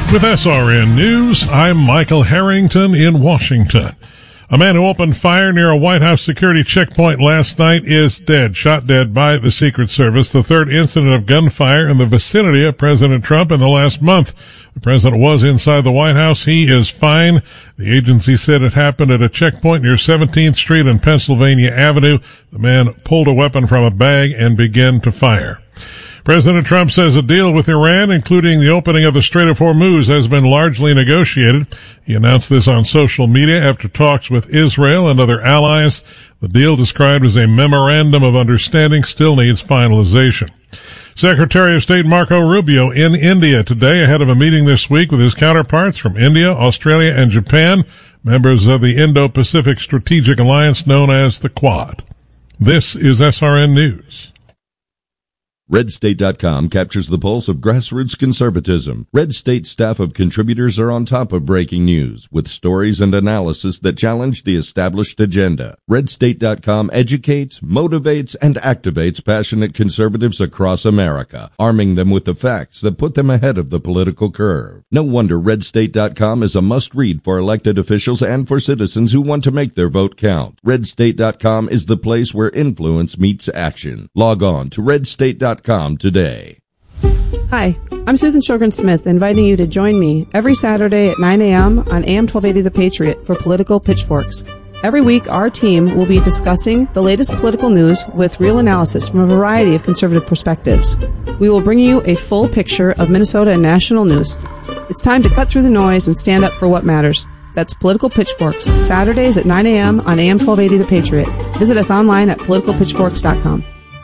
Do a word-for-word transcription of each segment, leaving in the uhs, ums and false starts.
With S R N News, I'm Michael Harrington in Washington. A man who opened fire near a White House security checkpoint last night is dead, shot dead by the Secret Service, the third incident of gunfire in the vicinity of President Trump in the last month. The president was inside the White House. He is fine. The agency said it happened at a checkpoint near seventeenth Street and Pennsylvania Avenue. The man pulled a weapon from a bag and began to fire. President Trump says a deal with Iran, including the opening of the Strait of Hormuz, has been largely negotiated. He announced this on social media after talks with Israel and other allies. The deal, described as a memorandum of understanding, still needs finalization. Secretary of State Marco Rubio in India today ahead of a meeting this week with his counterparts from India, Australia, and Japan, members of the Indo-Pacific Strategic Alliance known as the Quad. This is S R N News. Red State dot com captures the pulse of grassroots conservatism. Red State staff of contributors are on top of breaking news with stories and analysis that challenge the established agenda. Red State dot com educates, motivates, and activates passionate conservatives across America, arming them with the facts that put them ahead of the political curve. No wonder Red State dot com is a must-read for elected officials and for citizens who want to make their vote count. Red State dot com is the place where influence meets action. Log on to Red State dot com today. Hi, I'm Susan Sjogren-Smith, inviting you to join me every Saturday at nine a.m. on A M twelve eighty The Patriot for Political Pitchforks. Every week, our team will be discussing the latest political news with real analysis from a variety of conservative perspectives. We will bring you a full picture of Minnesota and national news. It's time to cut through the noise and stand up for what matters. That's Political Pitchforks, Saturdays at nine a.m. on A M twelve eighty The Patriot. Visit us online at political pitchforks dot com.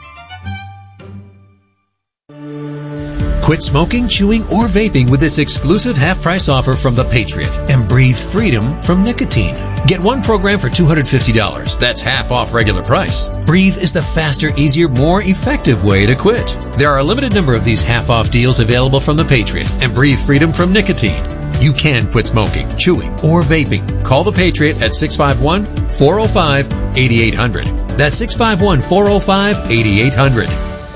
Quit smoking, chewing, or vaping with this exclusive half-price offer from The Patriot and breathe freedom from nicotine. Get one program for two hundred fifty dollars. That's half off regular price. Breathe is the faster, easier, more effective way to quit. There are a limited number of these half-off deals available from The Patriot and breathe freedom from nicotine. You can quit smoking, chewing, or vaping. Call The Patriot at six five one, four oh five, eight eight hundred. That's six five one, four oh five, eight eight hundred.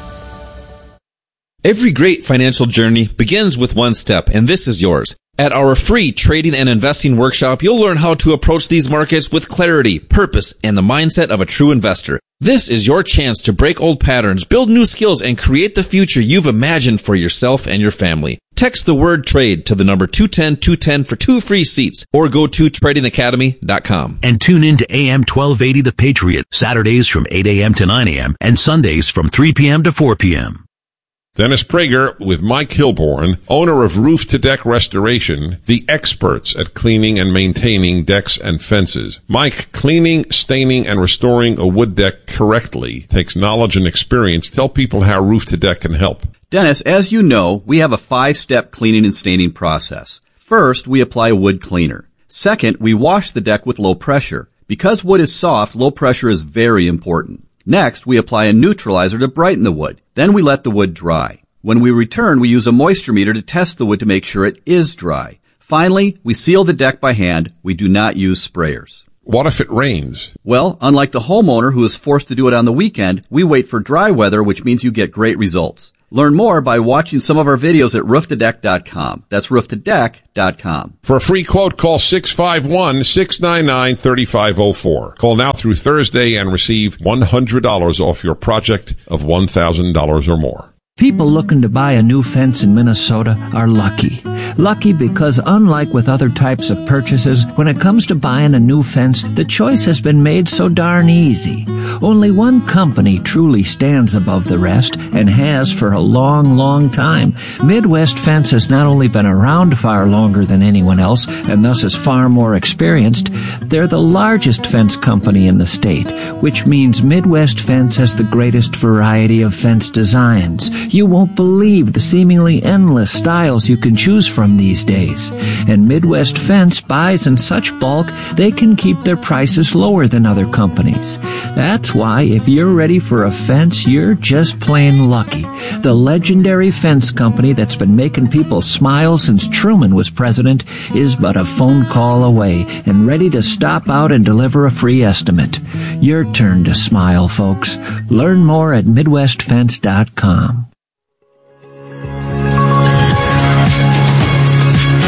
Every great financial journey begins with one step, and this is yours. At our free trading and investing workshop, you'll learn how to approach these markets with clarity, purpose, and the mindset of a true investor. This is your chance to break old patterns, build new skills, and create the future you've imagined for yourself and your family. Text the word TRADE to the number two one zero two one zero for two free seats, or go to trading academy dot com. And tune in to A M twelve eighty The Patriot, Saturdays from eight a.m. to nine a.m. and Sundays from three p.m. to four p.m. Dennis Prager with Mike Hilborn, owner of Roof to Deck Restoration, the experts at cleaning and maintaining decks and fences. Mike, cleaning, staining, and restoring a wood deck correctly takes knowledge and experience. Tell people how Roof to Deck can help. Dennis, as you know, we have a five-step cleaning and staining process. First, we apply a wood cleaner. Second, we wash the deck with low pressure. Because wood is soft, low pressure is very important. Next, we apply a neutralizer to brighten the wood. Then we let the wood dry. When we return, we use a moisture meter to test the wood to make sure it is dry. Finally, we seal the deck by hand. We do not use sprayers. What if it rains? Well, unlike the homeowner who is forced to do it on the weekend, we wait for dry weather, which means you get great results. Learn more by watching some of our videos at roof to deck dot com. That's roof to deck dot com. For a free quote, call six five one, six nine nine, three five zero four. Call now through Thursday and receive one hundred dollars off your project of one thousand dollars or more. People looking to buy a new fence in Minnesota are lucky. Lucky because unlike with other types of purchases, when it comes to buying a new fence, the choice has been made so darn easy. Only one company truly stands above the rest and has for a long, long time. Midwest Fence has not only been around far longer than anyone else and thus is far more experienced, they're the largest fence company in the state, which means Midwest Fence has the greatest variety of fence designs. You won't believe the seemingly endless styles you can choose from these days. And Midwest Fence buys in such bulk, they can keep their prices lower than other companies. That's why if you're ready for a fence, you're just plain lucky. The legendary fence company that's been making people smile since Truman was president is but a phone call away and ready to stop out and deliver a free estimate. Your turn to smile, folks. Learn more at midwest fence dot com.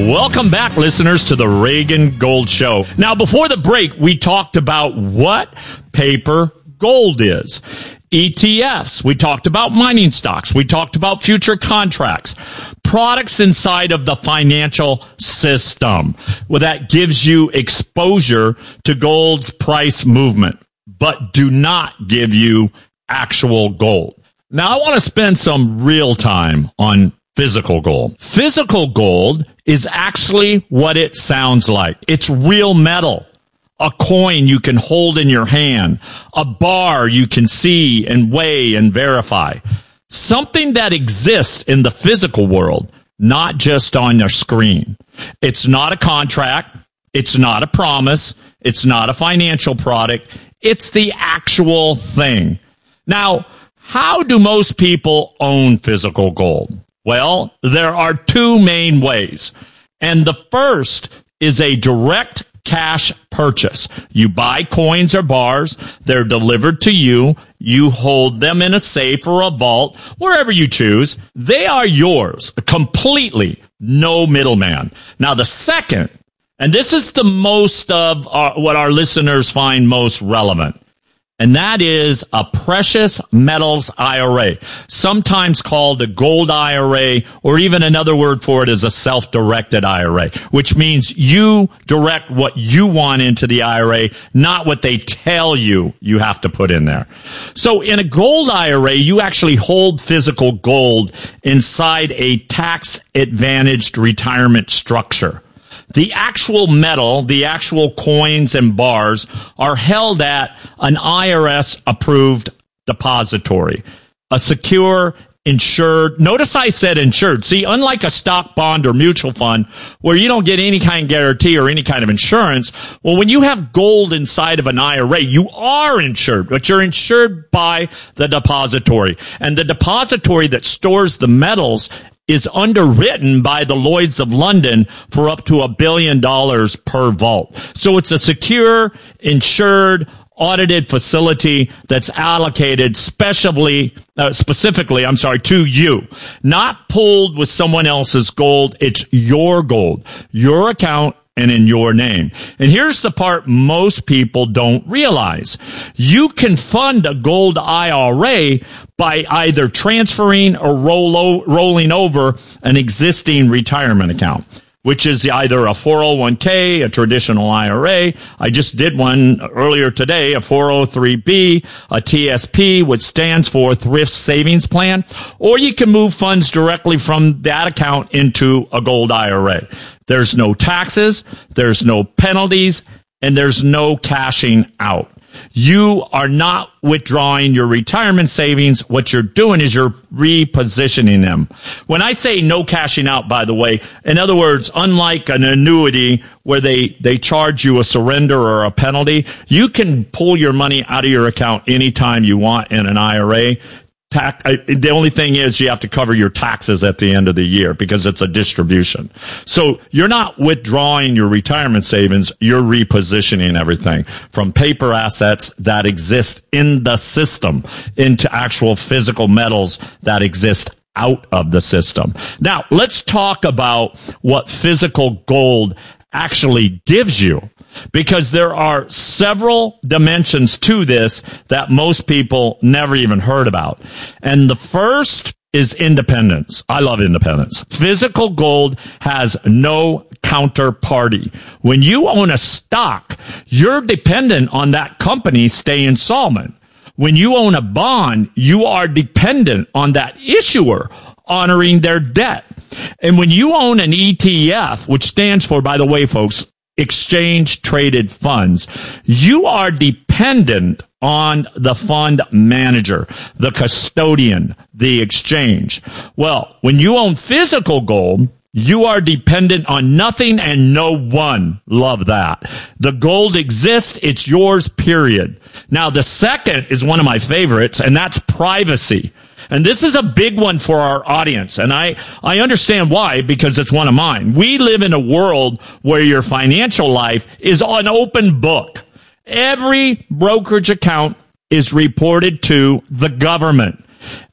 Welcome back, listeners, to the Reagan Gold Show. Now, before the break, we talked about what paper gold is. E T Fs. We talked about mining stocks. We talked about future contracts. Products inside of the financial system. Well, that gives you exposure to gold's price movement, but do not give you actual gold. Now, I want to spend some real time on physical gold. Physical gold is actually what it sounds like. It's real metal. A coin you can hold in your hand. A bar you can see and weigh and verify. Something that exists in the physical world, not just on your screen. It's not a contract. It's not a promise. It's not a financial product. It's the actual thing. Now, how do most people own physical gold? Well, there are two main ways. And the first is a direct cash purchase. You buy coins or bars. They're delivered to you. You hold them in a safe or a vault, wherever you choose. They are yours completely. No middleman. Now, the second, and this is the most of our, what our listeners find most relevant, and that is a precious metals I R A, sometimes called a gold I R A, or even another word for it is a self-directed I R A, which means you direct what you want into the I R A, not what they tell you you have to put in there. So in a gold I R A, you actually hold physical gold inside a tax-advantaged retirement structure. The actual metal, the actual coins and bars are held at an I R S-approved depository, a secure, insured. Notice I said insured. See, unlike a stock, bond, or mutual fund where you don't get any kind of guarantee or any kind of insurance, well, when you have gold inside of an I R A, you are insured, but you're insured by the depository. And the depository that stores the metals is underwritten by the Lloyd's of London for up to a billion dollars per vault. So it's a secure, insured, audited facility that's allocated specially, uh, specifically, I'm sorry, to you. Not pooled with someone else's gold. It's your gold, your account, and in your name. And here's the part most people don't realize. You can fund a gold I R A by either transferring or roll, rolling over an existing retirement account, which is either a four oh one k, a traditional I R A. I just did one earlier today, a four oh three b, a T S P, which stands for Thrift Savings Plan, or you can move funds directly from that account into a gold I R A. There's no taxes, there's no penalties, and there's no cashing out. You are not withdrawing your retirement savings. What you're doing is you're repositioning them. When I say no cashing out, by the way, in other words, unlike an annuity where they, they charge you a surrender or a penalty, you can pull your money out of your account anytime you want in an I R A. Tax, the only thing is you have to cover your taxes at the end of the year because it's a distribution. So you're not withdrawing your retirement savings. You're repositioning everything from paper assets that exist in the system into actual physical metals that exist out of the system. Now, let's talk about what physical gold actually gives you, because there are several dimensions to this that most people never even heard about. And the first is independence. I love independence. Physical gold has no counterparty. When you own a stock, you're dependent on that company staying solvent. When you own a bond, you are dependent on that issuer honoring their debt. And when you own an E T F, which stands for, by the way, folks, exchange traded funds, you are dependent on the fund manager, the custodian, the exchange. Well, when you own physical gold, you are dependent on nothing and no one. Love that. The gold exists. It's yours, period. Now, the second is one of my favorites, and that's privacy. And this is a big one for our audience. And I, I understand why, because it's one of mine. We live in a world where your financial life is an open book. Every brokerage account is reported to the government.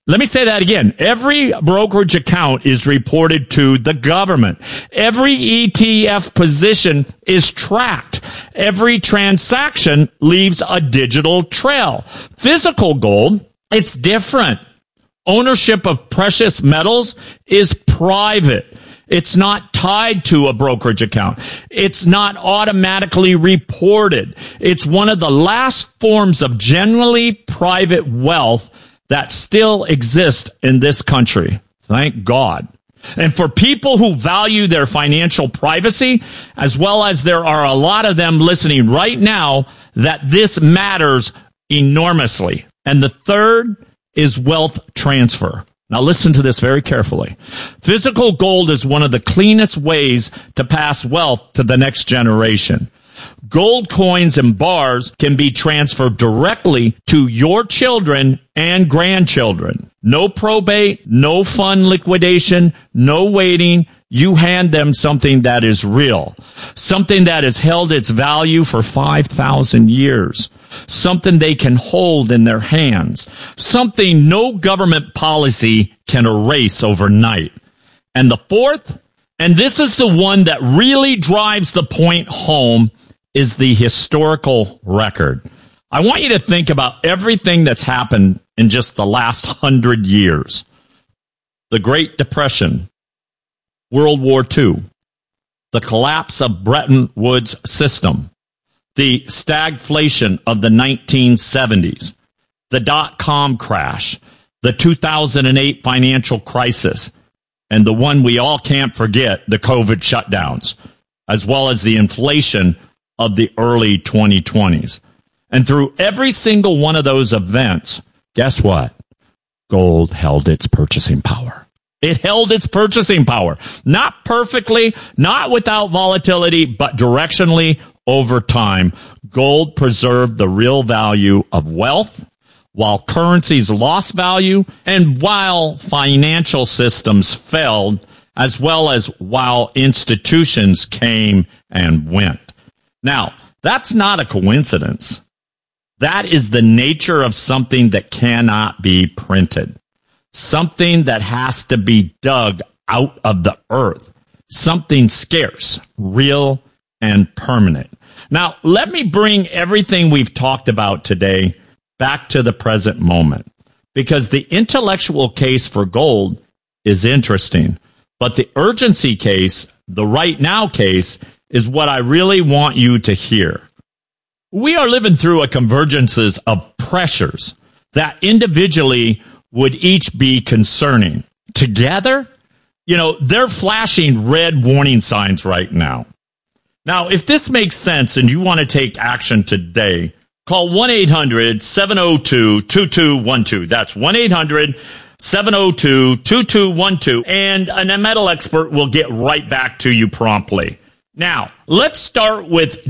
Let me say that again. Every brokerage account is reported to the government. Every E T F position is tracked. Every transaction leaves a digital trail. Physical gold, it's different. Ownership of precious metals is private. It's not tied to a brokerage account. It's not automatically reported. It's one of the last forms of generally private wealth that still exist in this country. Thank God. And for people who value their financial privacy, as well as there are a lot of them listening right now, that this matters enormously. And the third is wealth transfer. Now listen to this very carefully. Physical gold is one of the cleanest ways to pass wealth to the next generation. Gold coins and bars can be transferred directly to your children and grandchildren. No probate, no fund liquidation, no waiting. You hand them something that is real, something that has held its value for five thousand years, something they can hold in their hands, something no government policy can erase overnight. And the fourth, and this is the one that really drives the point home, is the historical record. I want you to think about everything that's happened in just the last hundred years. The Great Depression, World War Two, the collapse of Bretton Woods system, the stagflation of the nineteen seventies, the dot-com crash, the two thousand eight financial crisis, and the one we all can't forget, the COVID shutdowns, as well as the inflation of the early twenty twenties. And through every single one of those events, guess what? Gold held its purchasing power. It held its purchasing power. Not perfectly, not without volatility, but directionally over time. Gold preserved the real value of wealth, while currencies lost value, and while financial systems failed, as well as while institutions came and went. Now, that's not a coincidence. That is the nature of something that cannot be printed. Something that has to be dug out of the earth. Something scarce, real, and permanent. Now, let me bring everything we've talked about today back to the present moment, because the intellectual case for gold is interesting, but the urgency case, the right now case, is what I really want you to hear. We are living through a convergence of pressures that individually would each be concerning. Together, you know, they're flashing red warning signs right now. Now, if this makes sense and you want to take action today, call one eight hundred seven oh two two two one two. That's one eight hundred seven oh two two two one two, and a metal expert will get right back to you promptly. Now, let's start with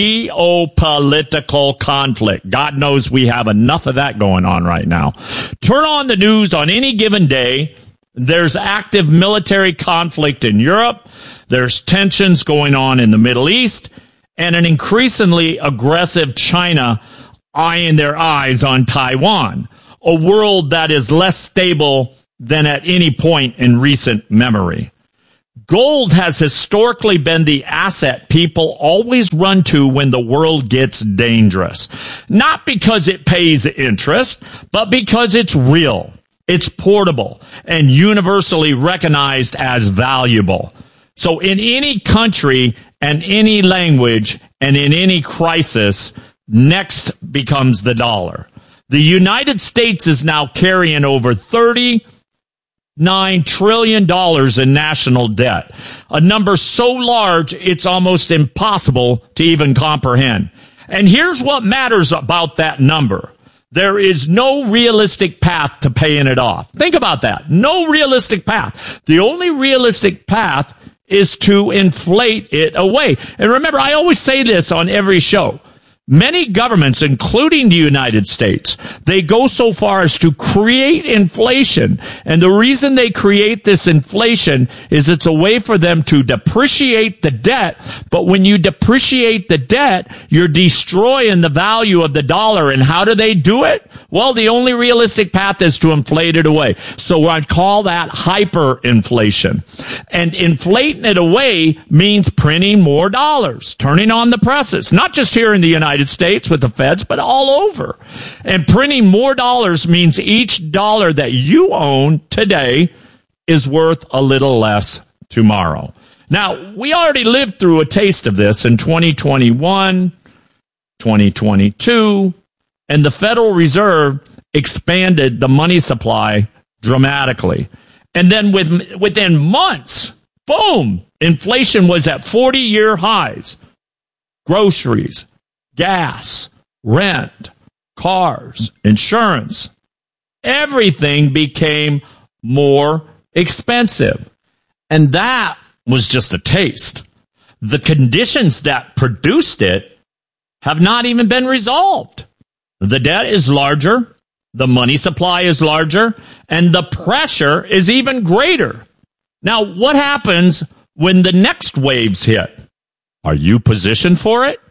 geopolitical conflict. God knows we have enough of that going on right now. Turn on the news on any given day. There's active military conflict in Europe. There's tensions going on in the Middle East, and an increasingly aggressive China eyeing their eyes on Taiwan, a world that is less stable than at any point in recent memory. Gold has historically been the asset people always run to when the world gets dangerous. Not because it pays interest, but because it's real, it's portable, and universally recognized as valuable. So in any country and any language and in any crisis, next becomes the dollar. The United States is now carrying over thirty Nine trillion dollars in national debt, a number so large it's almost impossible to even comprehend. And here's what matters about that number. There is no realistic path to paying it off. Think about that. No realistic path. The only realistic path is to inflate it away. And remember, I always say this on every show. Many governments, including the United States, they go so far as to create inflation. And the reason they create this inflation is it's a way for them to depreciate the debt. But when you depreciate the debt, you're destroying the value of the dollar. And how do they do it? Well, the only realistic path is to inflate it away. So I'd call that hyperinflation. And inflating it away means printing more dollars, turning on the presses, not just here in the United States with the feds, but all over. And printing more dollars means each dollar that you own today is worth a little less tomorrow. Now, we already lived through a taste of this in twenty twenty-one, twenty twenty-two, and the Federal Reserve expanded the money supply dramatically. And then with, within months, boom, inflation was at forty-year highs. Groceries, gas, rent, cars, insurance, everything became more expensive. And that was just a taste. The conditions that produced it have not even been resolved. The debt is larger, the money supply is larger, and the pressure is even greater. Now, what happens when the next waves hit? Are you positioned for it?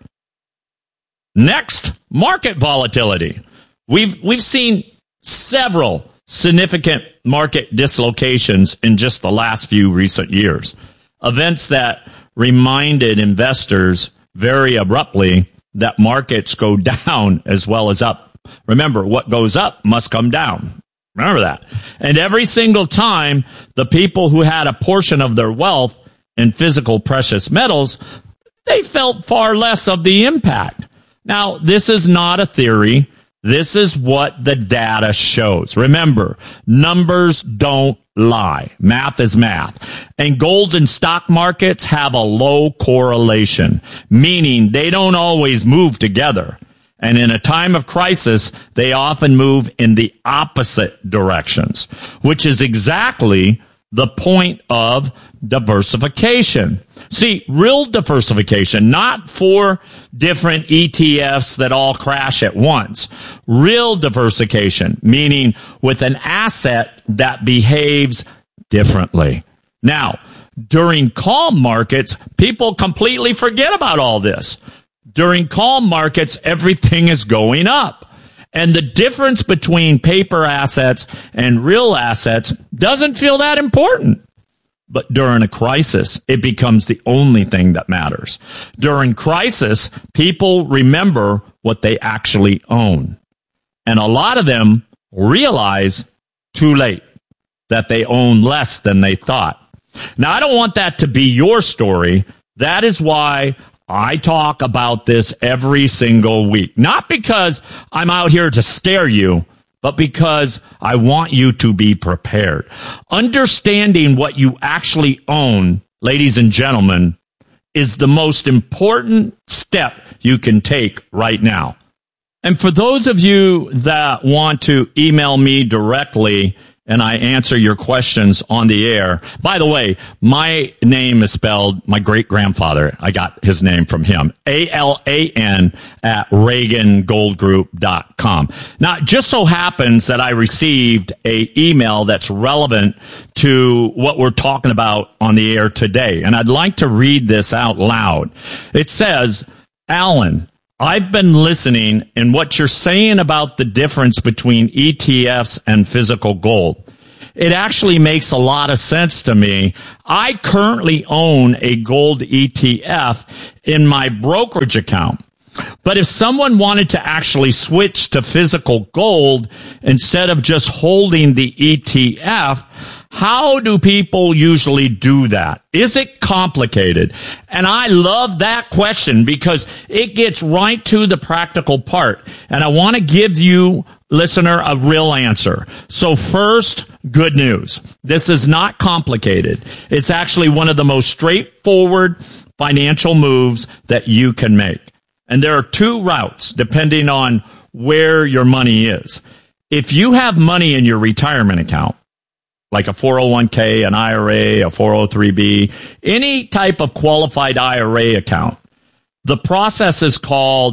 Next, market volatility. We've we've seen several significant market dislocations in just the last few recent years. Events that reminded investors very abruptly that markets go down as well as up. Remember, what goes up must come down. Remember that. And every single time, the people who had a portion of their wealth in physical precious metals, they felt far less of the impact. Now, this is not a theory. This is what the data shows. Remember, numbers don't lie. Math is math. And gold and stock markets have a low correlation, meaning they don't always move together. And in a time of crisis, they often move in the opposite directions, which is exactly the point of diversification. See, real diversification, not for different E T Fs that all crash at once. Real diversification, meaning with an asset that behaves differently. Now, during calm markets, people completely forget about all this. During calm markets, everything is going up. And the difference between paper assets and real assets doesn't feel that important. But during a crisis, it becomes the only thing that matters. During crisis, people remember what they actually own. And a lot of them realize too late that they own less than they thought. Now, I don't want that to be your story. That is why I talk about this every single week. Not because I'm out here to scare you, but because I want you to be prepared. Understanding what you actually own, ladies and gentlemen, is the most important step you can take right now. And for those of you that want to email me directly and I answer your questions on the air. By the way, my name is spelled, my great-grandfather, I got his name from him, A L A N at Reagan Gold Group dot com. Now, it just so happens that I received a email that's relevant to what we're talking about on the air today, and I'd like to read this out loud. It says, Alan, I've been listening, and what you're saying about the difference between E T Fs and physical gold, it actually makes a lot of sense to me. I currently own a gold E T F in my brokerage account. But if someone wanted to actually switch to physical gold instead of just holding the E T F, how do people usually do that? Is it complicated? And I love that question because it gets right to the practical part. And I want to give you, listener, a real answer. So first, good news. This is not complicated. It's actually one of the most straightforward financial moves that you can make. And there are two routes depending on where your money is. If you have money in your retirement account, like a four oh one k, an I R A, a four oh three b, any type of qualified I R A account, the process is called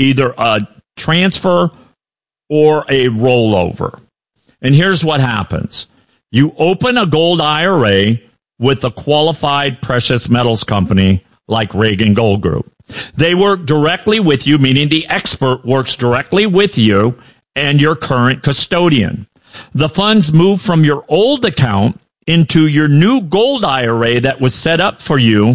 either a transfer or a rollover. And here's what happens. You open a gold I R A with a qualified precious metals company like Reagan Gold Group. They work directly with you, meaning the expert works directly with you and your current custodian. The funds move from your old account into your new gold I R A that was set up for you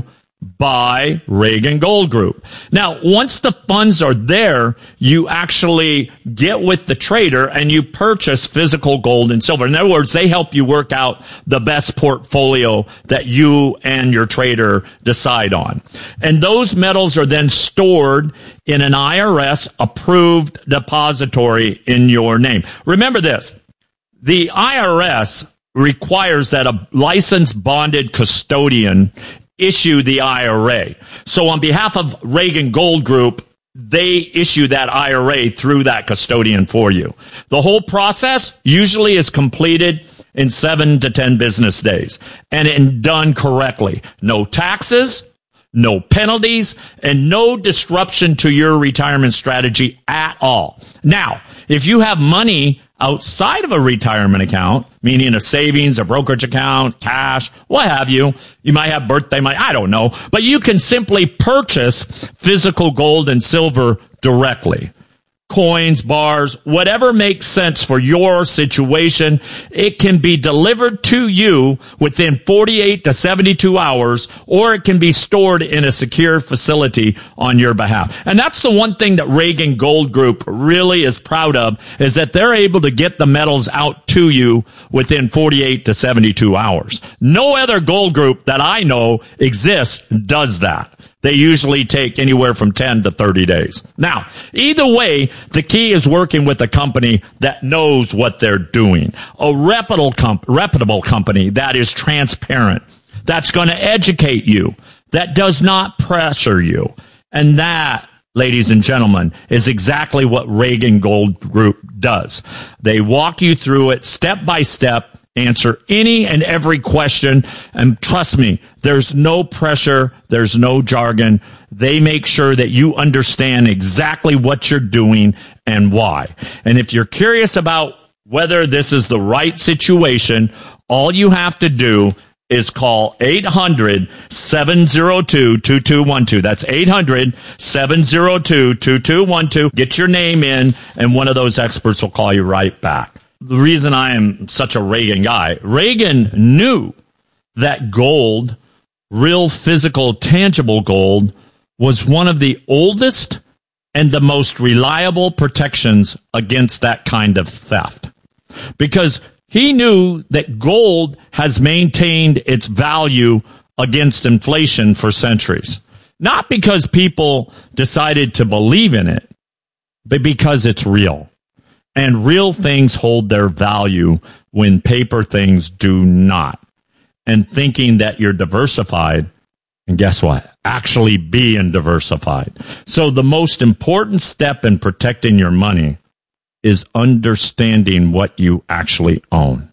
by Reagan Gold Group. Now, once the funds are there, you actually get with the trader and you purchase physical gold and silver. In other words, they help you work out the best portfolio that you and your trader decide on. And those metals are then stored in an I R S approved depository in your name. Remember this, the I R S requires that a licensed bonded custodian issue the I R A. So on behalf of Reagan Gold Group, they issue that I R A through that custodian for you. The whole process usually is completed in seven to ten business days and in done correctly. No taxes, no penalties, and no disruption to your retirement strategy at all. Now, if you have money outside of a retirement account, meaning a savings, a brokerage account, cash, what have you, you might have birthday money, I don't know, but you can simply purchase physical gold and silver directly. Coins, bars, whatever makes sense for your situation, it can be delivered to you within forty-eight to seventy-two hours, or it can be stored in a secure facility on your behalf. And that's the one thing that Reagan Gold Group really is proud of, is that they're able to get the metals out to you within forty-eight to seventy-two hours. No other gold group that I know exists does that. They usually take anywhere from ten to thirty days. Now, either way, the key is working with a company that knows what they're doing. A reputable, comp- reputable company that is transparent, that's going to educate you, that does not pressure you. And that, ladies and gentlemen, is exactly what Reagan Gold Group does. They walk you through it step by step, answer any and every question, and trust me, there's no pressure, there's no jargon. They make sure that you understand exactly what you're doing and why. And if you're curious about whether this is the right situation, all you have to do is call eight hundred, seven oh two, two two one two. That's eight hundred, seven oh two, two two one two. Get your name in, and one of those experts will call you right back. The reason I am such a Reagan guy, Reagan knew that gold, real physical, tangible gold, was one of the oldest and the most reliable protections against that kind of theft. Because he knew that gold has maintained its value against inflation for centuries. Not because people decided to believe in it, but because it's real. And real things hold their value when paper things do not. And thinking that you're diversified, and guess what? Actually being diversified. So the most important step in protecting your money is understanding what you actually own.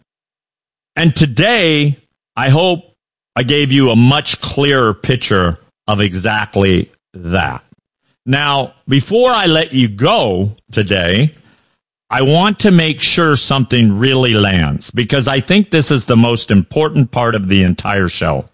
And today, I hope I gave you a much clearer picture of exactly that. Now, before I let you go today, I want to make sure something really lands, because I think this is the most important part of the entire show.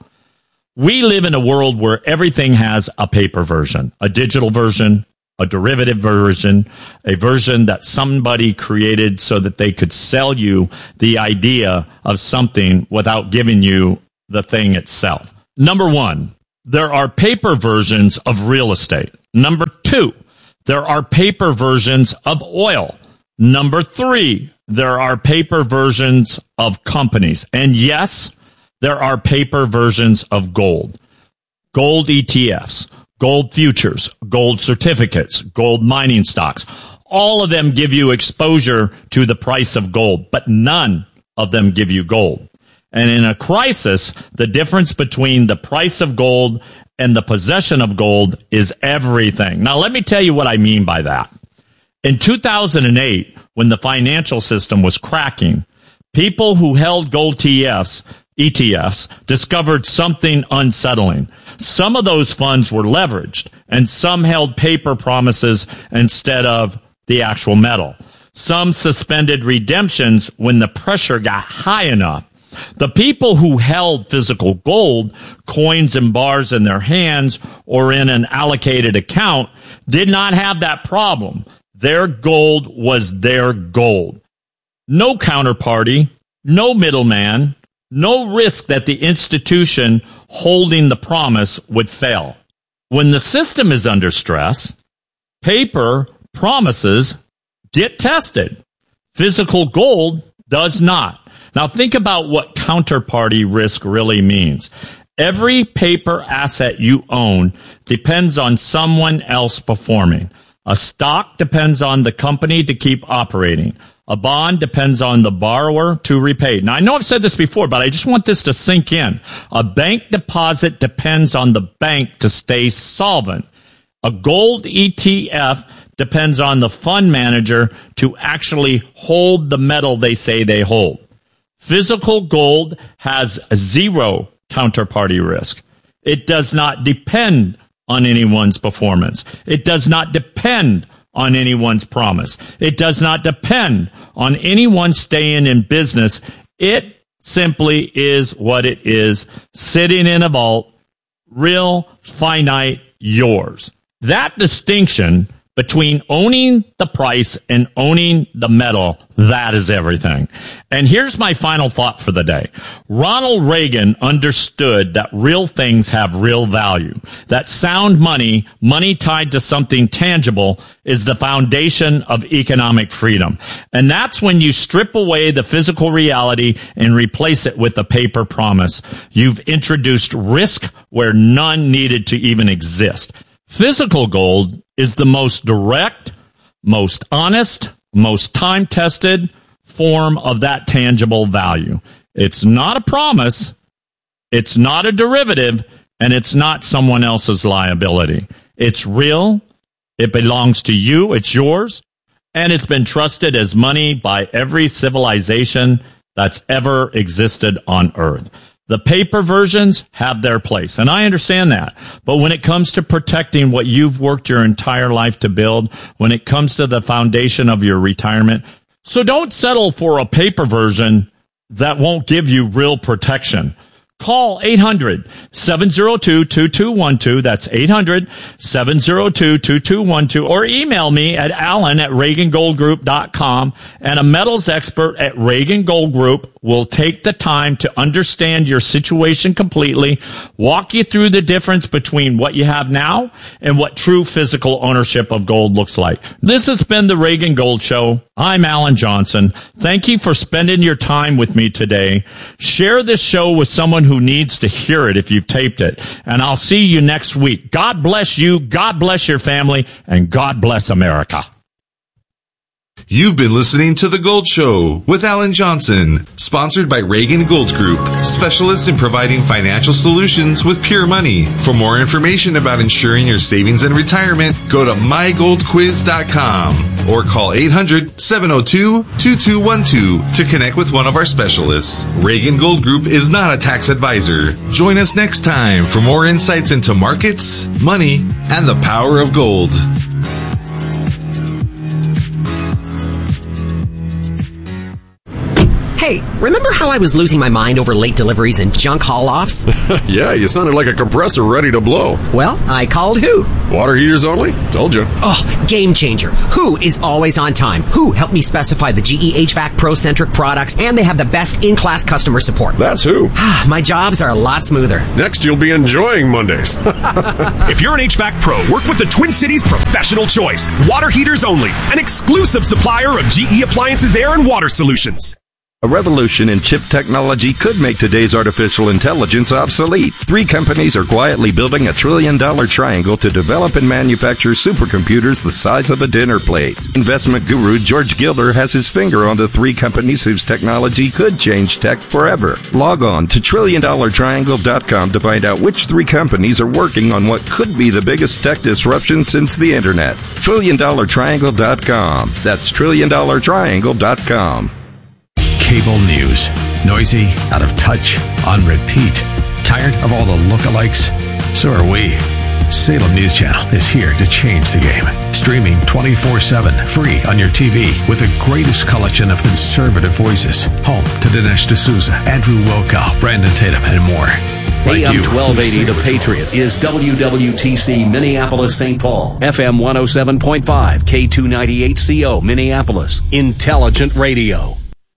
We live in a world where everything has a paper version, a digital version, a derivative version, a version that somebody created so that they could sell you the idea of something without giving you the thing itself. Number one, there are paper versions of real estate. Number two, there are paper versions of oil. Number three, there are paper versions of companies. And yes, there are paper versions of gold. Gold E T Fs, gold futures, gold certificates, gold mining stocks. All of them give you exposure to the price of gold, but none of them give you gold. And in a crisis, the difference between the price of gold and the possession of gold is everything. Now, let me tell you what I mean by that. In two thousand eight, when the financial system was cracking, people who held gold E T Fs E T Fs discovered something unsettling. Some of those funds were leveraged, and some held paper promises instead of the actual metal. Some suspended redemptions when the pressure got high enough. The people who held physical gold, coins and bars in their hands or in an allocated account, did not have that problem. Their gold was their gold. No counterparty, no middleman, no risk that the institution holding the promise would fail. When the system is under stress, paper promises get tested. Physical gold does not. Now think about what counterparty risk really means. Every paper asset you own depends on someone else performing. A stock depends on the company to keep operating. A bond depends on the borrower to repay. Now, I know I've said this before, but I just want this to sink in. A bank deposit depends on the bank to stay solvent. A gold E T F depends on the fund manager to actually hold the metal they say they hold. Physical gold has zero counterparty risk. It does not depend on anyone's performance. It does not depend on anyone's promise. It does not depend on anyone staying in business. It simply is what it is, sitting in a vault, real, finite, yours. That distinction between owning the price and owning the metal, that is everything. And here's my final thought for the day. Ronald Reagan understood that real things have real value, that sound money, money tied to something tangible, is the foundation of economic freedom. And that's when you strip away the physical reality and replace it with a paper promise. You've introduced risk where none needed to even exist. Physical gold is the most direct, most honest, most time-tested form of that tangible value. It's not a promise, it's not a derivative, and it's not someone else's liability. It's real, it belongs to you, it's yours, and it's been trusted as money by every civilization that's ever existed on Earth. The paper versions have their place, and I understand that. But when it comes to protecting what you've worked your entire life to build, when it comes to the foundation of your retirement, so don't settle for a paper version that won't give you real protection. Call eight hundred, seven oh two, two two one two. That's eight hundred, seven oh two, two two one two. Or email me at alan at reagan gold group dot com. And a metals expert at Reagan Gold Group will take the time to understand your situation completely, walk you through the difference between what you have now and what true physical ownership of gold looks like. This has been the Reagan Gold Show. I'm Alan Johnson. Thank you for spending your time with me today. Share this show with someone who needs to hear it if you've taped it. And I'll see you next week. God bless you, God bless your family, and God bless America. You've been listening to The Gold Show with Alan Johnson, sponsored by Reagan Gold Group, specialists in providing financial solutions with pure money. For more information about ensuring your savings and retirement, go to my gold quiz dot com or call eight hundred, seven oh two, two two one two to connect with one of our specialists. Reagan Gold Group is not a tax advisor. Join us next time for more insights into markets, money, and the power of gold. Hey, remember how I was losing my mind over late deliveries and junk haul-offs? Yeah, you sounded like a compressor ready to blow. Well, I called Who. Water heaters only? Told you. Oh, game changer. Who is always on time. Who helped me specify the G E H V A C Pro-centric products, and they have the best in-class customer support. That's Who. My jobs are a lot smoother. Next, you'll be enjoying Mondays. If you're an H V A C Pro, work with the Twin Cities Professional Choice. Water heaters only. An exclusive supplier of G E Appliances Air and Water Solutions. A revolution in chip technology could make today's artificial intelligence obsolete. Three companies are quietly building a trillion-dollar triangle to develop and manufacture supercomputers the size of a dinner plate. Investment guru George Gilder has his finger on the three companies whose technology could change tech forever. Log on to trillion dollar triangle dot com to find out which three companies are working on what could be the biggest tech disruption since the Internet. trillion dollar triangle dot com. That's trillion dollar triangle dot com. Cable news. Noisy, out of touch, on repeat. Tired of all the lookalikes? So are we. Salem News Channel is here to change the game. Streaming twenty-four seven, free on your T V, with the greatest collection of conservative voices. Home to Dinesh D'Souza, Andrew Wilkow, Brandon Tatum, and more. Like A M you, twelve eighty The who Patriot is W W T C Minneapolis Saint Paul, F M one oh seven point five, K two ninety-eight C O Minneapolis, Intelligent Radio.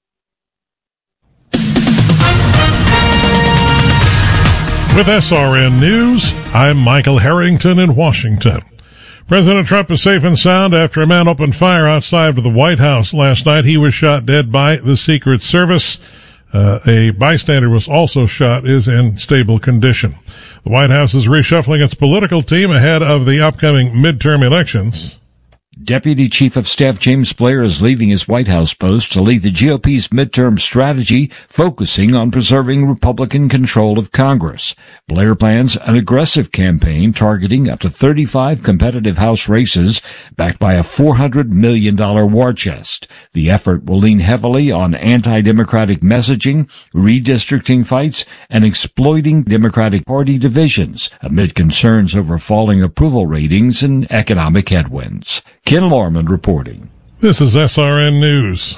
With S R N News, I'm Michael Harrington in Washington. President Trump is safe and sound after a man opened fire outside of the White House last night. He was shot dead by the Secret Service. Uh, a bystander was also shot, is in stable condition. The White House is reshuffling its political team ahead of the upcoming midterm elections. Deputy Chief of Staff James Blair is leaving his White House post to lead the G O P's midterm strategy, focusing on preserving Republican control of Congress. Blair plans an aggressive campaign targeting up to thirty-five competitive House races, backed by a four hundred million dollars war chest. The effort will lean heavily on anti-democratic messaging, redistricting fights, and exploiting Democratic Party divisions, amid concerns over falling approval ratings and economic headwinds. Ken Lorman reporting. This is S R N News.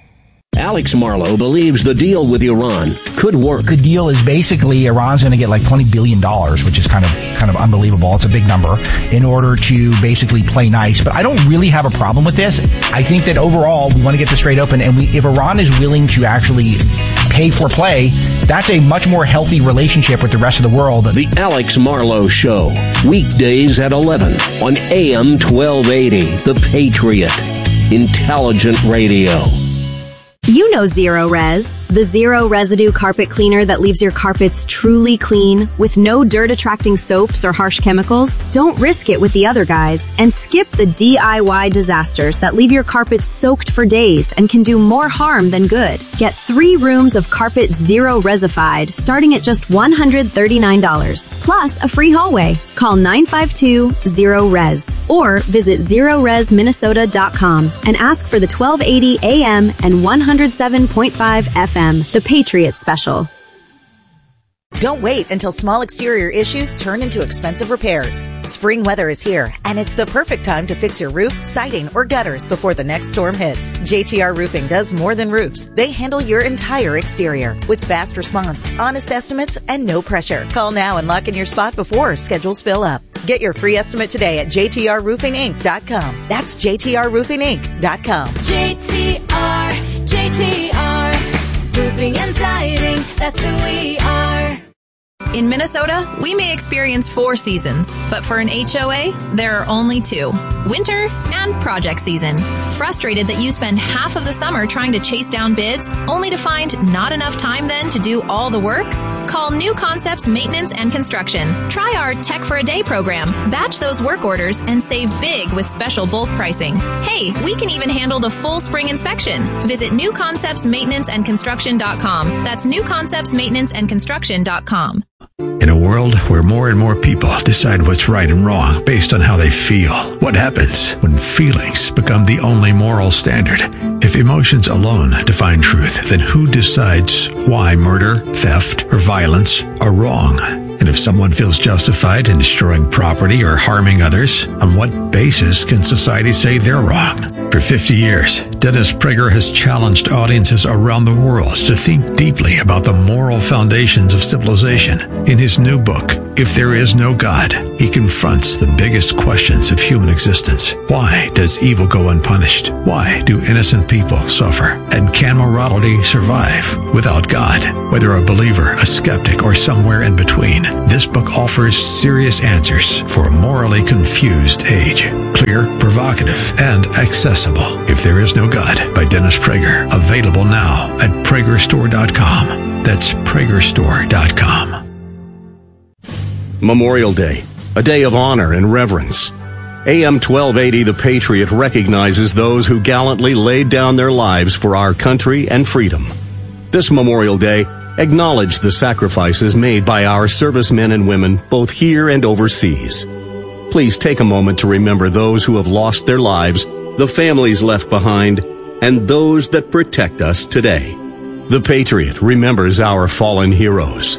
Alex Marlow believes the deal with Iran could work. The deal is basically Iran's going to get like twenty billion dollars, which is kind of kind of unbelievable. It's a big number, in order to basically play nice. But I don't really have a problem with this. I think that overall we want to get this straight open, and we, if Iran is willing to actually pay for play, that's a much more healthy relationship with the rest of the world. The Alex Marlow Show, weekdays at eleven on A M twelve eighty, The Patriot, Intelligent Radio. You know Zero Res, the zero residue carpet cleaner that leaves your carpets truly clean with no dirt-attracting soaps or harsh chemicals. Don't risk it with the other guys and skip the D I Y disasters that leave your carpets soaked for days and can do more harm than good. Get three rooms of carpet Zero Resified starting at just one hundred thirty-nine dollars, plus a free hallway. Call nine five two, zero res or visit zero res minnesota dot com and ask for the twelve eighty A M and one hundred seven point five F M, The Patriot Special. Don't wait until small exterior issues turn into expensive repairs. Spring weather is here, and it's the perfect time to fix your roof, siding, or gutters before the next storm hits. J T R Roofing does more than roofs. They handle your entire exterior with fast response, honest estimates, and no pressure. Call now and lock in your spot before schedules fill up. Get your free estimate today at j t r roofing inc dot com. That's j t r roofing inc dot com. J T R, J T R, roofing and siding, that's who we are. In Minnesota, we may experience four seasons, but for an H O A, there are only two. Winter and project season. Frustrated that you spend half of the summer trying to chase down bids, only to find not enough time then to do all the work? Call New Concepts Maintenance and Construction. Try our Tech for a Day program. Batch those work orders and save big with special bulk pricing. Hey, we can even handle the full spring inspection. Visit new concepts maintenance and construction dot com. That's new concepts maintenance and construction dot com. In a world where more and more people decide what's right and wrong based on how they feel, what happens when feelings become the only moral standard? If emotions alone define truth, then who decides why murder, theft, or violence are wrong? And if someone feels justified in destroying property or harming others, on what basis can society say they're wrong? For fifty years, Dennis Prager has challenged audiences around the world to think deeply about the moral foundations of civilization. In his new book, If There Is No God, he confronts the biggest questions of human existence. Why does evil go unpunished? Why do innocent people suffer? And can morality survive without God? Whether a believer, a skeptic, or somewhere in between, this book offers serious answers for a morally confused age. Clear, provocative, and accessible. If There Is No God by Dennis Prager. Available now at prager store dot com. That's prager store dot com. Memorial Day, a day of honor and reverence. A M twelve eighty The Patriot recognizes those who gallantly laid down their lives for our country and freedom. This Memorial Day, acknowledge the sacrifices made by our servicemen and women both here and overseas. Please take a moment to remember those who have lost their lives, the families left behind, and those that protect us today. The Patriot remembers our fallen heroes.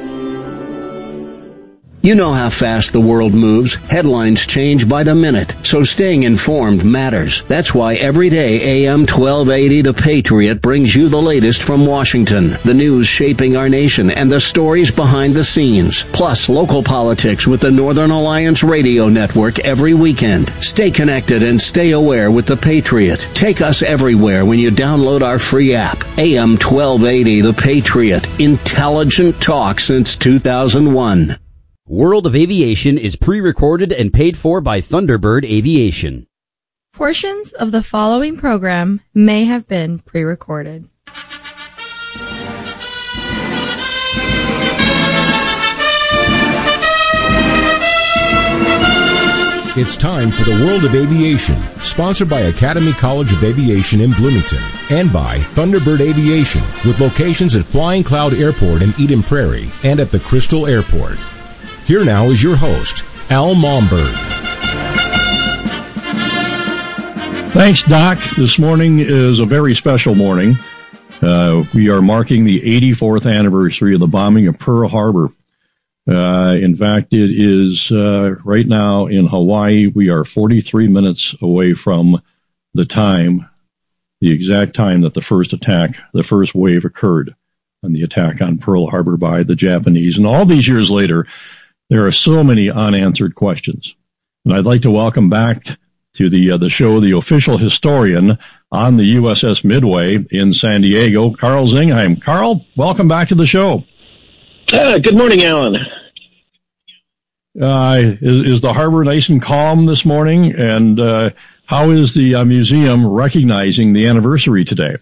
You know how fast the world moves. Headlines change by the minute, so staying informed matters. That's why every day A M twelve eighty The Patriot brings you the latest from Washington, the news shaping our nation, and the stories behind the scenes. Plus, local politics with the Northern Alliance Radio Network every weekend. Stay connected and stay aware with The Patriot. Take us everywhere when you download our free app. A M twelve eighty The Patriot. Intelligent talk since two thousand one. World of Aviation is pre-recorded and paid for by Thunderbird Aviation. Portions of the following program may have been pre-recorded. It's time for the World of Aviation, sponsored by Academy College of Aviation in Bloomington and by Thunderbird Aviation, with locations at Flying Cloud Airport in Eden Prairie and at the Crystal Airport. Here now is your host, Al Momberg. Thanks, Doc. This morning is a very special morning. Uh, we are marking the eighty-fourth anniversary of the bombing of Pearl Harbor. Uh, in fact, it is uh, right now in Hawaii. We are forty-three minutes away from the time, the exact time that the first attack, the first wave occurred, and the attack on Pearl Harbor by the Japanese. And all these years later, there are so many unanswered questions. And I'd like to welcome back to the uh, the show the official historian on the U S S Midway in San Diego, Carl Zingheim. Carl, welcome back to the show. Uh, good morning, Alan. Uh, is, is the harbor nice and calm this morning? And uh, how is the uh, museum recognizing the anniversary today?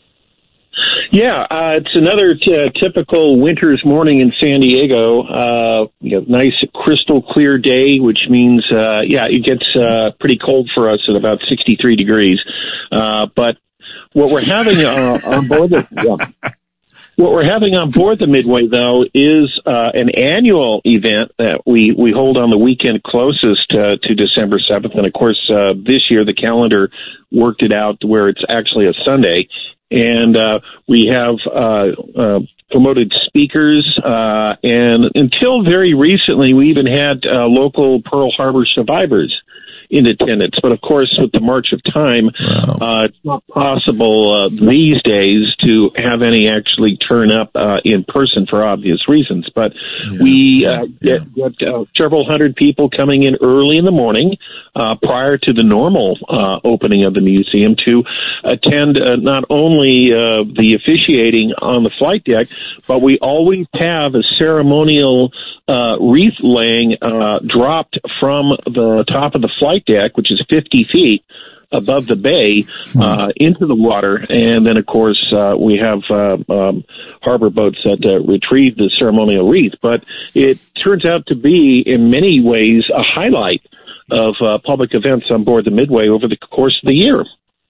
Yeah, uh, it's another t- typical winter's morning in San Diego. Uh, you know, nice crystal clear day, which means, uh, yeah, it gets uh, pretty cold for us at about sixty-three degrees. Uh, but what we're having uh, on board the yeah, what we're having on board the Midway, though, is uh, an annual event that we, we hold on the weekend closest uh, to December seventh. And, of course, uh, this year the calendar worked it out where it's actually a Sunday. And uh, we have uh, uh, promoted speakers, uh, and until very recently, we even had uh, local Pearl Harbor survivors in attendance. But, of course, with the march of time, wow. uh, it's not possible uh, these days to have any actually turn up uh, in person for obvious reasons. But yeah. we uh, yeah. get, get uh, several hundred people coming in early in the morning uh, prior to the normal uh, opening of the museum to attend uh, not only uh, the officiating on the flight deck, but we always have a ceremonial uh, wreath laying uh, dropped from the top of the flight deck, which is fifty feet above the bay, uh, into the water. And then, of course, uh, we have uh, um, harbor boats that uh, retrieve the ceremonial wreath. But it turns out to be, in many ways, a highlight of uh, public events on board the Midway over the course of the year.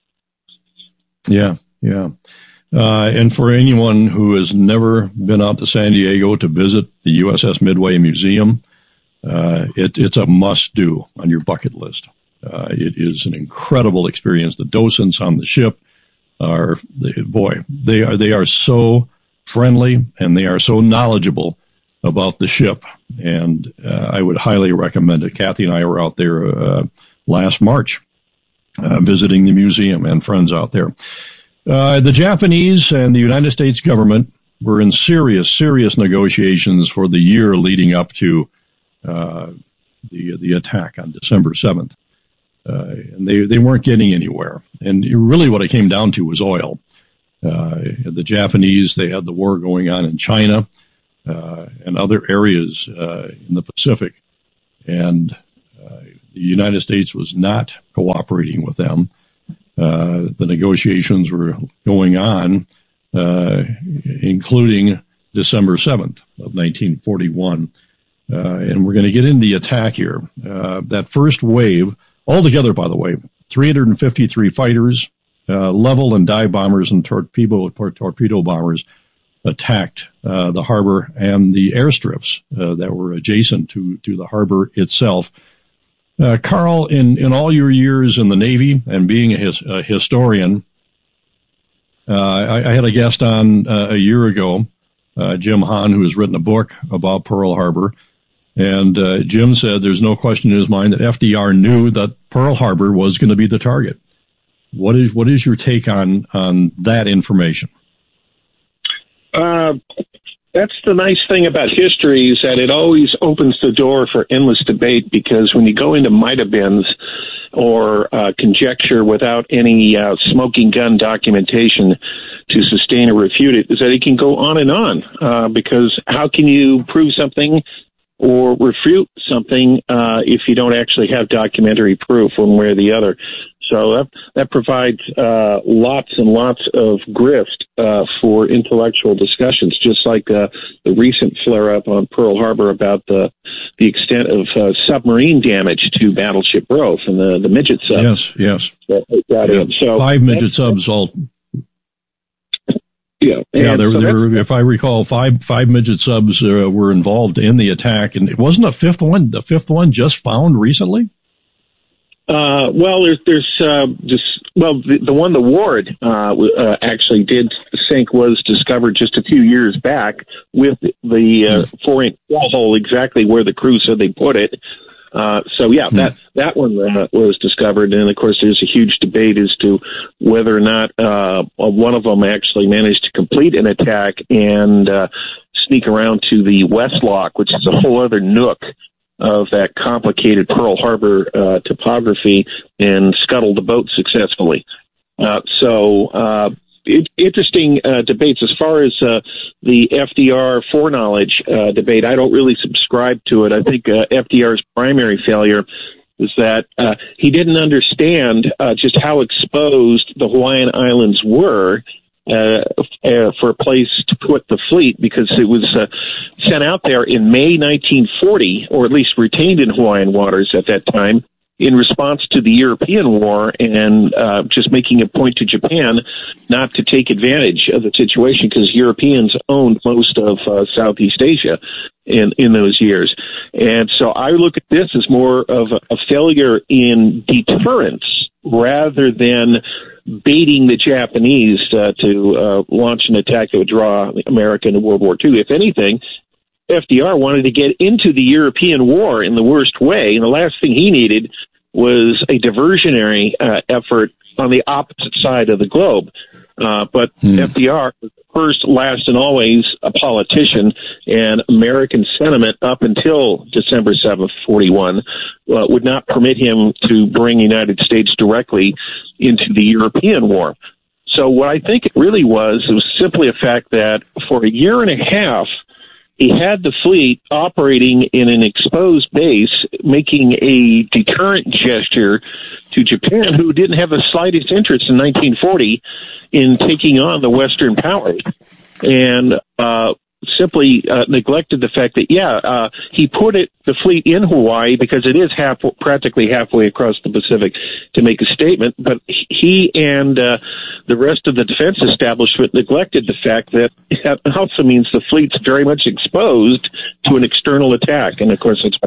Yeah, yeah. Uh, and for anyone who has never been out to San Diego to visit the U S S Midway Museum, uh, it, it's a must-do on your bucket list. Uh, it is an incredible experience. The docents on the ship are, they, boy, they are they are so friendly and they are so knowledgeable about the ship. And uh, I would highly recommend it. Kathy and I were out there uh, last March uh, visiting the museum and friends out there. Uh, the Japanese and the United States government were in serious, serious negotiations for the year leading up to uh, the the attack on December seventh. Uh, and they, they weren't getting anywhere. And really what it came down to was oil. Uh, the Japanese, they had the war going on in China uh, and other areas uh, in the Pacific. And uh, the United States was not cooperating with them. Uh, the negotiations were going on, uh, including December seventh of nineteen forty-one. Uh, and we're going to get into the attack here. Uh, that first wave, altogether, by the way, three hundred fifty-three fighters, uh, level and dive bombers and torpedo, torpedo bombers attacked uh, the harbor and the airstrips uh, that were adjacent to, to the harbor itself. Uh, Carl, in, in all your years in the Navy and being a, his, a historian, Uh, I, I had a guest on uh, a year ago, uh, Jim Hahn, who has written a book about Pearl Harbor. And uh, Jim said there's no question in his mind that F D R knew that Pearl Harbor was going to be the target. What is what is your take on, on that information? Uh, that's the nice thing about history, is that it always opens the door for endless debate, because when you go into might have beens or uh, conjecture without any uh, smoking gun documentation to sustain or refute it, is that it can go on and on, uh, because how can you prove something or refute something uh, if you don't actually have documentary proof one way or the other? So that, that provides uh, lots and lots of grift uh, for intellectual discussions, just like uh, the recent flare-up on Pearl Harbor about the the extent of uh, submarine damage to Battleship Growth and the, the midget sub. Yes, yes. That got yeah. in. So five midget subs all. Yeah, yeah. There, so there were, if I recall, five five midget subs uh, were involved in the attack, and it wasn't a fifth one. The fifth one just found recently. Uh, well, there's, there's, uh, just, well, the, the one, the Ward, uh, uh, actually did sink was discovered just a few years back with the, uh, four inch wall hole exactly where the crew said they put it. Uh, so yeah, that, that one uh, was discovered. And of course, there's a huge debate as to whether or not, uh, one of them actually managed to complete an attack and, uh, sneak around to the West Lock, which is a whole other nook of that complicated Pearl Harbor uh, topography, and scuttled the boat successfully. Uh, so uh, it, interesting uh, debates. As far as uh, the F D R foreknowledge uh, debate, I don't really subscribe to it. I think uh, F D R's primary failure is that uh, he didn't understand uh, just how exposed the Hawaiian Islands were Uh, uh, for a place to put the fleet, because it was uh, sent out there in May nineteen forty, or at least retained in Hawaiian waters at that time, in response to the European War, and uh, just making a point to Japan not to take advantage of the situation, because Europeans owned most of uh, Southeast Asia in, in those years. And so I look at this as more of a, a failure in deterrence rather than baiting the Japanese uh, to uh, launch an attack that would draw America into World War Two. If anything, F D R wanted to get into the European war in the worst way, and the last thing he needed was a diversionary uh, effort on the opposite side of the globe. Uh, but hmm. F D R was first, last, and always a politician, and American sentiment up until December seventh, forty-one, uh, would not permit him to bring the United States directly into the European war. So what I think it really was, it was simply a fact that for a year and a half, he had the fleet operating in an exposed base, making a deterrent gesture to Japan, who didn't have the slightest interest in nineteen forty in taking on the Western powers, and uh, simply uh, neglected the fact that, yeah, uh, he put it the fleet in Hawaii because it is half, practically halfway across the Pacific to make a statement, but he and uh, the rest of the defense establishment neglected the fact that it also means the fleet's very much exposed to an external attack, and of course it's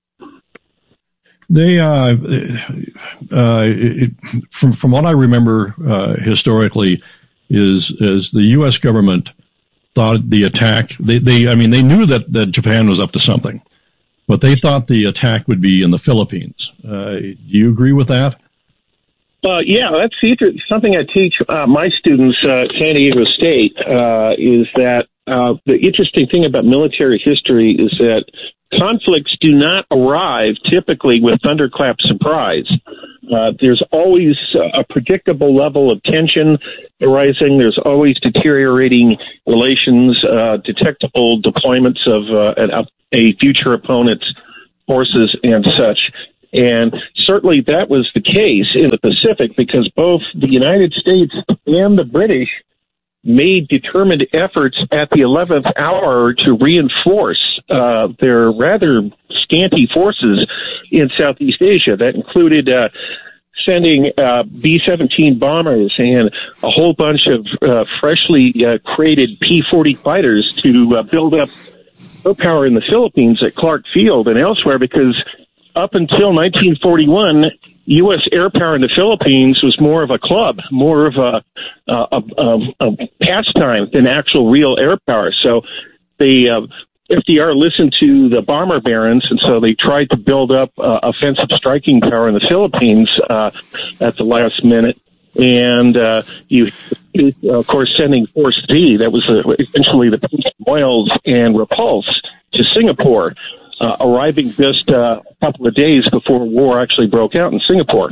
They, uh, uh, it, from from what I remember uh, historically, is is the U S government thought the attack. They, they, I mean, they knew that, that Japan was up to something, but they thought the attack would be in the Philippines. Uh, do you agree with that? Uh, yeah, that's something I teach uh, my students at San Diego State. Uh, is that uh, the interesting thing about military history is that conflicts do not arrive typically with thunderclap surprise. Uh, there's always a predictable level of tension arising. There's always deteriorating relations, uh, detectable deployments of uh, a future opponent's forces and such. And certainly that was the case in the Pacific, because both the United States and the British made determined efforts at the eleventh hour to reinforce uh, their rather scanty forces in Southeast Asia. That included uh, sending uh, B seventeen bombers and a whole bunch of uh, freshly uh, created P forty fighters to uh, build up air power in the Philippines at Clark Field and elsewhere, because up until nineteen forty-one, U S Air Power in the Philippines was more of a club, more of a, a, a, a pastime than actual real air power. So the uh, F D R listened to the bomber barons, and so they tried to build up uh, offensive striking power in the Philippines uh, at the last minute. And uh, you, of course, sending Force D, that was uh, essentially the Prince of Wales and Repulse, to Singapore, uh, arriving just uh, a couple of days before war actually broke out in Singapore.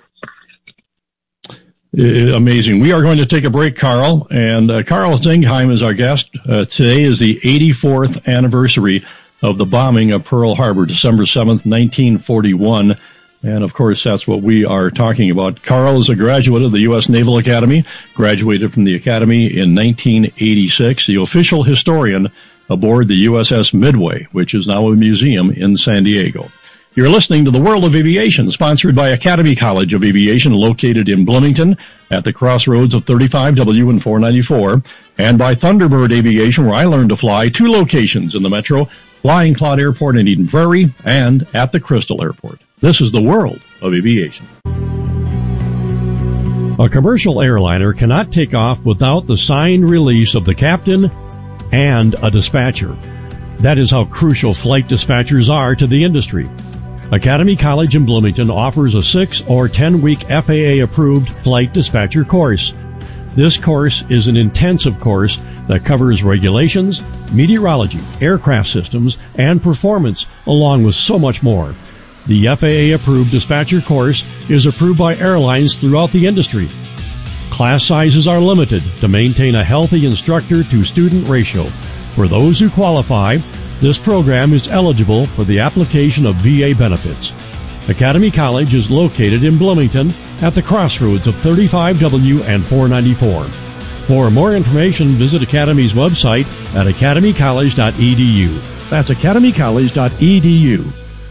Amazing. We are going to take a break, Carl, and uh, Carl Zingheim is our guest. Uh, today is the eighty-fourth anniversary of the bombing of Pearl Harbor, December seventh, nineteen forty-one. And, of course, that's what we are talking about. Carl is a graduate of the U S Naval Academy, graduated from the Academy in nineteen eighty-six, the official historian aboard the U S S Midway, which is now a museum in San Diego. You're listening to The World of Aviation, sponsored by Academy College of Aviation, located in Bloomington at the crossroads of thirty-five W and four ninety-four, and by Thunderbird Aviation, where I learned to fly, two locations in the metro, Flying Cloud Airport in Eden Prairie and at the Crystal Airport. This is The World of Aviation. A commercial airliner cannot take off without the signed release of the captain and a dispatcher. That is how crucial flight dispatchers are to the industry. Academy College in Bloomington offers a six or ten week F A A-approved flight dispatcher course. This course is an intensive course that covers regulations, meteorology, aircraft systems, and performance, along with so much more. The F A A-approved dispatcher course is approved by airlines throughout the industry. Class sizes are limited to maintain a healthy instructor-to-student ratio. For those who qualify, this program is eligible for the application of V A benefits. Academy College is located in Bloomington at the crossroads of thirty-five W and four ninety-four. For more information, visit Academy's website at academy college dot e d u. That's academy college dot e d u.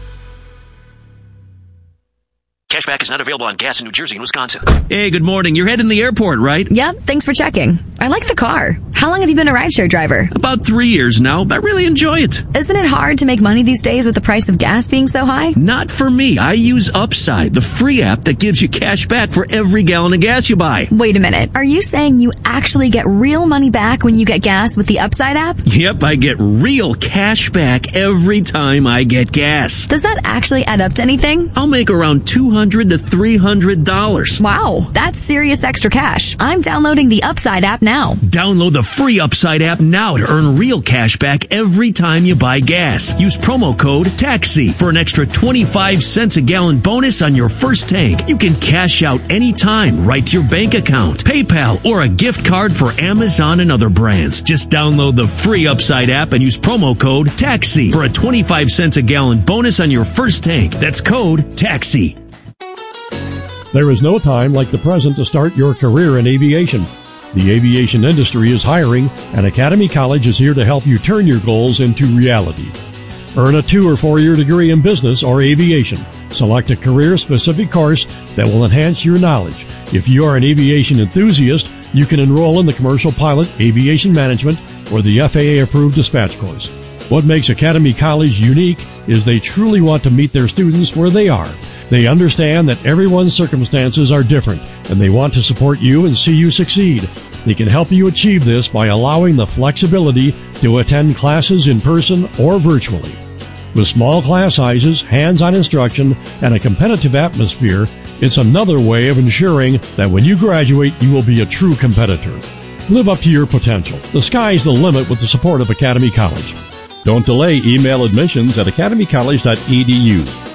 Cashback is not available on gas in New Jersey and Wisconsin. Hey, good morning. You're heading to the airport, right? Yep, thanks for checking. I like the car. How long have you been a rideshare driver? About three years now. I really enjoy it. Isn't it hard to make money these days with the price of gas being so high? Not for me. I use Upside, the free app that gives you cash back for every gallon of gas you buy. Wait a minute. Are you saying you actually get real money back when you get gas with the Upside app? Yep, I get real cash back every time I get gas. Does that actually add up to anything? I'll make around two hundred to three hundred dollars. Wow, that's serious extra cash. I'm downloading the Upside app now. Download the free Upside app now to earn real cash back every time you buy gas. Use promo code TAXI for an extra twenty-five cents a gallon bonus on your first tank. You can cash out anytime right to your bank account, PayPal, or a gift card for Amazon and other brands. Just download the free Upside app and use promo code TAXI for a twenty-five cents a gallon bonus on your first tank. That's code TAXI. There is no time like the present to start your career in aviation. The aviation industry is hiring, and Academy College is here to help you turn your goals into reality. Earn a two or four-year degree in business or aviation. Select a career-specific course that will enhance your knowledge. If you are an aviation enthusiast, you can enroll in the Commercial Pilot, Aviation Management, or the F A A-approved dispatch course. What makes Academy College unique is they truly want to meet their students where they are. They understand that everyone's circumstances are different, and they want to support you and see you succeed. They can help you achieve this by allowing the flexibility to attend classes in person or virtually. With small class sizes, hands-on instruction, and a competitive atmosphere, it's another way of ensuring that when you graduate, you will be a true competitor. Live up to your potential. The sky's the limit with the support of Academy College. Don't delay. Email admissions at academy college dot e d u.